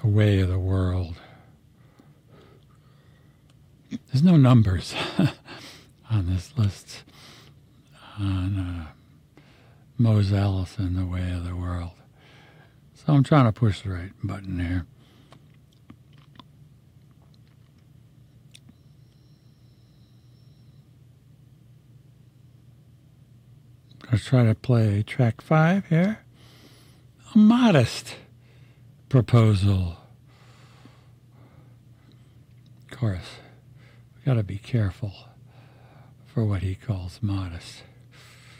The Way of the World. There's no numbers on this list on Mose Allison, The Way of the World. So I'm trying to push the right button here. Let's try to play track 5 here. A modest proposal. Of course, we got to be careful for what he calls modest.